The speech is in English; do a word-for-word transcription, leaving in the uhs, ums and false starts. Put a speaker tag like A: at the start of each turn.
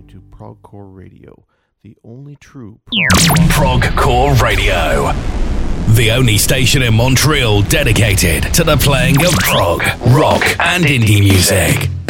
A: listening to Progcore Radio, the only true
B: prog Progcore Radio. The only station in Montreal dedicated to the playing of prog, rock, and indie music.